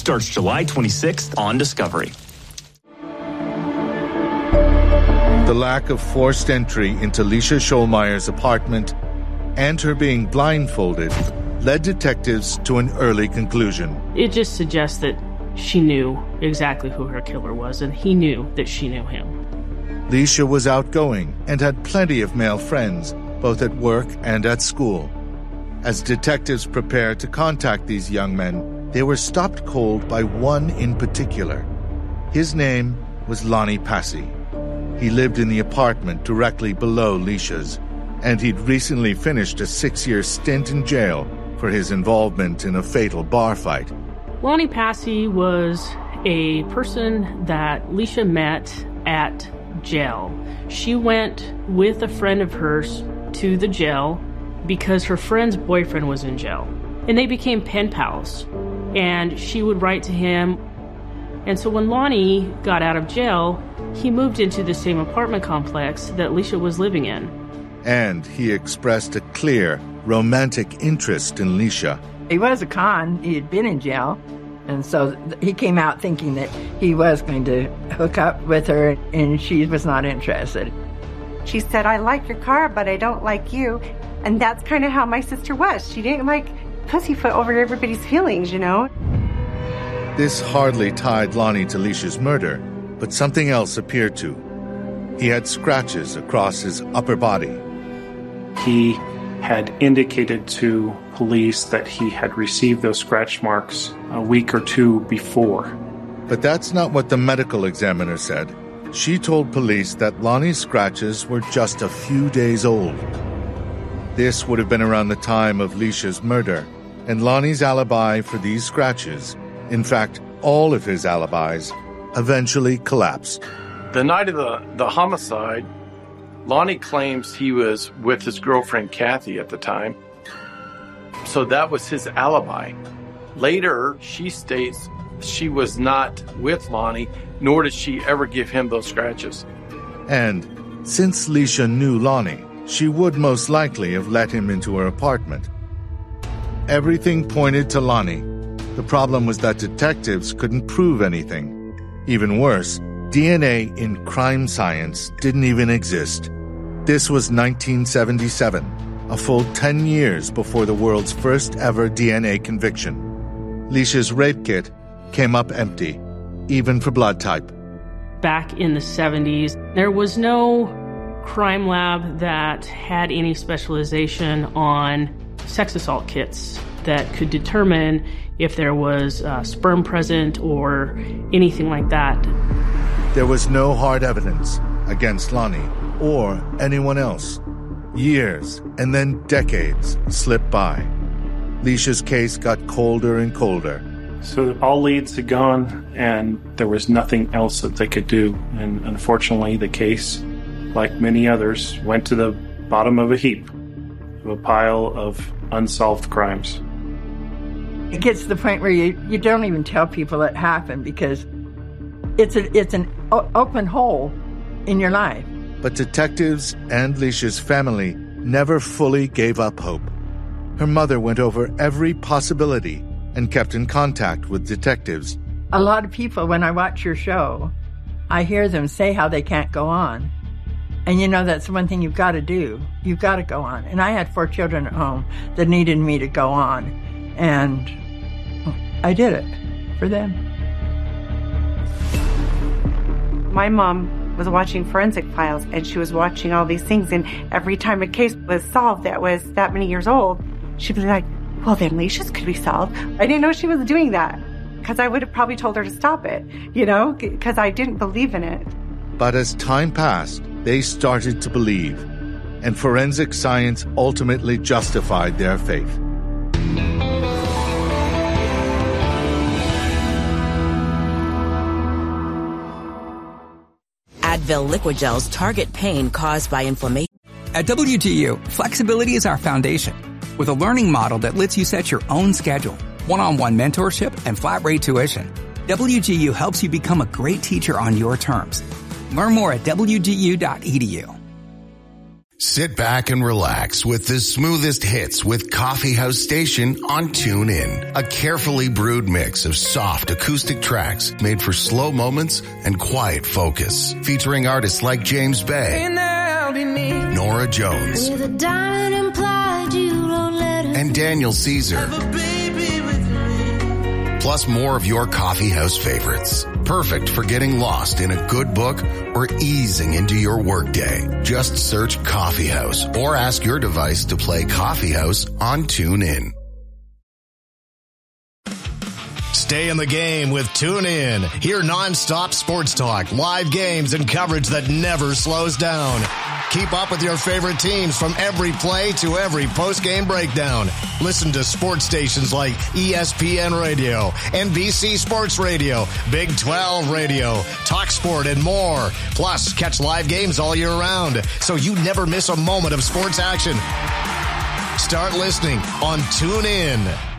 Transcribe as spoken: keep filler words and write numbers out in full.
starts July twenty-sixth on Discovery. The lack of forced entry into Leisha Scholmeyer's apartment and her being blindfolded led detectives to an early conclusion. It just suggests that she knew exactly who her killer was, and he knew that she knew him. Leisha was outgoing and had plenty of male friends, both at work and at school. As detectives prepared to contact these young men, they were stopped cold by one in particular. His name was Lonnie Passy. He lived in the apartment directly below Leisha's, and he'd recently finished a six-year stint in jail for his involvement in a fatal bar fight. Lonnie Passy was a person that Leisha met at jail. She went with a friend of hers to the jail because her friend's boyfriend was in jail. And they became pen pals. And she would write to him. And so when Lonnie got out of jail, he moved into the same apartment complex that Leisha was living in. And he expressed a clear, romantic interest in Leisha. He was a con. He had been in jail. And so he came out thinking that he was going to hook up with her, and she was not interested. She said, I like your car, but I don't like you. And that's kind of how my sister was. She didn't like pussyfoot over everybody's feelings, you know? This hardly tied Lonnie to Leisha's murder, but something else appeared to. He had scratches across his upper body. He had indicated to police that he had received those scratch marks a week or two before. But that's not what the medical examiner said. She told police that Lonnie's scratches were just a few days old. This would have been around the time of Leisha's murder, and Lonnie's alibi for these scratches, in fact, all of his alibis, eventually collapsed. The night of the, the homicide, Lonnie claims he was with his girlfriend Kathy at the time. So that was his alibi. Later, she states she was not with Lonnie, nor did she ever give him those scratches. And since Leisha knew Lonnie, she would most likely have let him into her apartment. Everything pointed to Lonnie. The problem was that detectives couldn't prove anything. Even worse, D N A in crime science didn't even exist. This was nineteen seventy-seven, a full ten years before the world's first ever D N A conviction. Leisha's rape kit came up empty, even for blood type. Back in the seventies, there was no crime lab that had any specialization on sex assault kits that could determine if there was uh, sperm present or anything like that. There was no hard evidence against Lonnie or anyone else. Years and then decades slipped by. Leisha's case got colder and colder. So all leads had gone, and there was nothing else that they could do. And unfortunately, the case, like many others, went to the bottom of a heap, of a pile of unsolved crimes. It gets to the point where you, you don't even tell people it happened because it's a, it's an o- open hole in your life. But detectives and Leisha's family never fully gave up hope. Her mother went over every possibility and kept in contact with detectives. A lot of people, when I watch your show, I hear them say how they can't go on. And you know, that's one thing you've got to do. You've got to go on. And I had four children at home that needed me to go on. And I did it for them. My mom was watching Forensic Files, and she was watching all these things. And every time a case was solved that was that many years old, she'd be like, well, then Leisha's could be solved. I didn't know she was doing that because I would have probably told her to stop it, you know, because I didn't believe in it. But as time passed, they started to believe, and forensic science ultimately justified their faith. Advil Liquid Gel's target pain caused by inflammation. At W G U, flexibility is our foundation. With a learning model that lets you set your own schedule, one-on-one mentorship, and flat-rate tuition, W G U helps you become a great teacher on your terms. Learn more at W G U dot E D U. Sit back and relax with the smoothest hits with Coffee House Station on TuneIn. A carefully brewed mix of soft acoustic tracks made for slow moments and quiet focus. Featuring artists like James Bay, Nora Jones, and Daniel Caesar. Plus more of your coffee house favorites. Perfect for getting lost in a good book or easing into your workday. Just search Coffee House or ask your device to play Coffee House on TuneIn. Stay in the game with TuneIn. Hear nonstop sports talk, live games, and coverage that never slows down. Keep up with your favorite teams from every play to every post-game breakdown. Listen to sports stations like E S P N Radio, N B C Sports Radio, Big twelve Radio, TalkSport, and more. Plus, catch live games all year round, so you never miss a moment of sports action. Start listening on TuneIn.